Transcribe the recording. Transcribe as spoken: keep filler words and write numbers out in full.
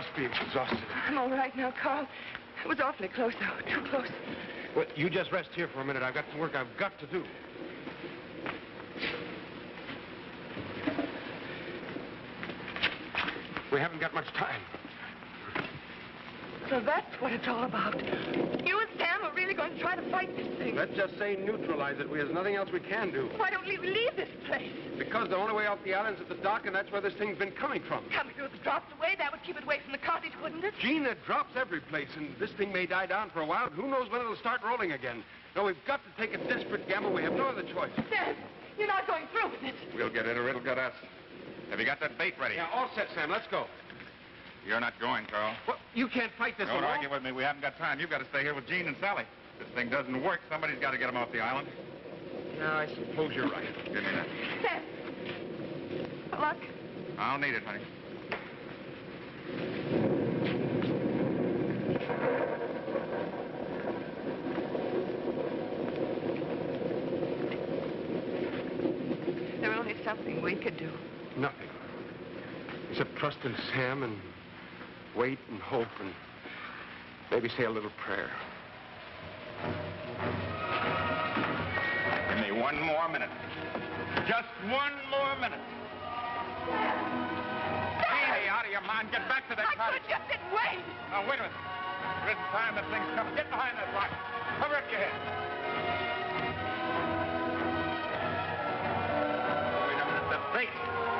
must be exhausted. I'm all right now, Carl. It was awfully close, though. Too close. Well, you just rest here for a minute. I've got some work I've got to do. We haven't got much time. So that's what it's all about. You and Sam are really going to try to fight this thing. Let's just say neutralize it. There's nothing else we can do. Why don't we leave this place? Because the only way off the island's at the dock, and that's where this thing's been coming from. Can't we do the drops away? That would keep it away from the cottage, wouldn't it? Gene, it drops every place, and this thing may die down for a while. Who knows when it'll start rolling again? No, we've got to take a desperate gamble. We have no other choice. Sam, you're not going through with it. We'll get it or it'll get us. Have you got that bait ready? Yeah, all set, Sam. Let's go. You're not going, Carl. Well, you can't fight this Don't alone. argue with me. We haven't got time. You've got to stay here with Gene and Sally. If this thing doesn't work, somebody's got to get them off the island. No, I suppose you're right. Give me that. Sam. Luck. I'll need it, honey. There's only something we could do. Nothing. Except trust in Sam and wait and hope and maybe say a little prayer. Give me one more minute. Just one more minute. Hey, out of your mind. Get back to that I cottage. could just sit and wait. Now, wait a minute. There isn't time. That thing's coming. Get behind that rock. Cover up your head. Wait a minute. The bait.